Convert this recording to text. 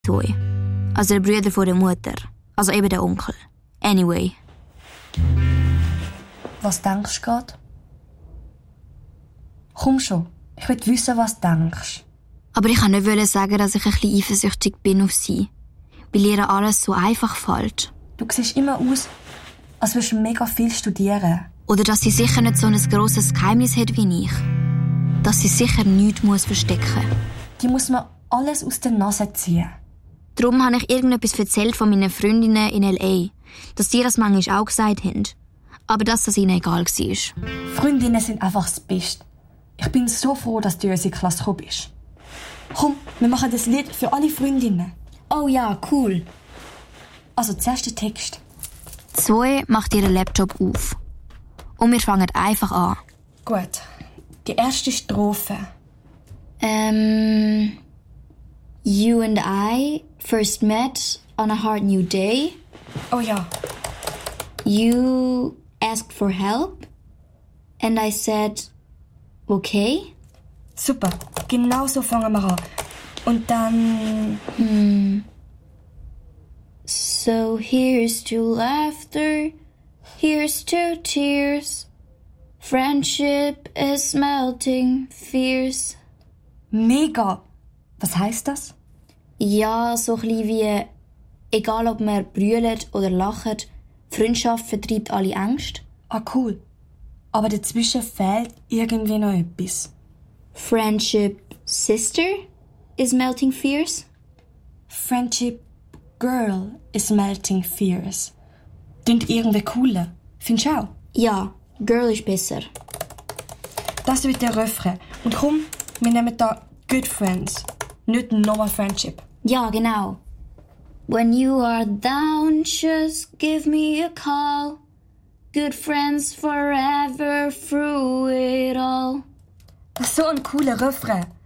Zoe. Also der Bruder von der Mutter. Also eben der Onkel. Anyway. Was denkst du gerade? Komm schon, ich will wissen, was du denkst. Aber ich wollte nicht sagen, dass ich ein bisschen eifersüchtig bin auf sie. Weil ihr alles so einfach fällt. Du siehst immer aus, als würdest du mega viel studieren. Oder dass sie sicher nicht so ein grosses Geheimnis hat wie ich. Dass sie sicher nichts verstecken muss. Die muss man alles aus der Nase ziehen. Darum habe ich irgendetwas erzählt von meinen Freundinnen in L.A., dass die das manchmal auch gesagt haben. Aber dass das ihnen egal war. Freundinnen sind einfach das Beste. Ich bin so froh, dass du in unsere Klasse gekommen bist. Komm, wir machen das Lied für alle Freundinnen. Oh ja, cool. Also zuerst der Text. Zoe macht ihren Laptop auf. Und wir fangen einfach an. Gut. Die erste Strophe. You and I first met on a hard new day. Oh ja. You asked for help. And I said, okay. Super. Genau so fangen wir an. Und dann... So here's to laughter, here's to tears. Friendship is melting fierce. Mega! Was heisst das? Ja, so ein bisschen wie, egal ob man brüllt oder lacht, Freundschaft vertreibt alle Ängste. Ah, cool. Aber dazwischen fehlt irgendwie noch etwas. Friendship sister is melting fierce. Friendship girl is melting fierce. Klingt irgendwie cooler. Findest du auch? Ja, girl ist besser. Das wird der Refrain. Und komm, wir nehmen da good friends. Nicht normal friendship. Ja, genau. When you are down, just give me a call. Good friends forever through it all. Das ist so ein cooler Refrain.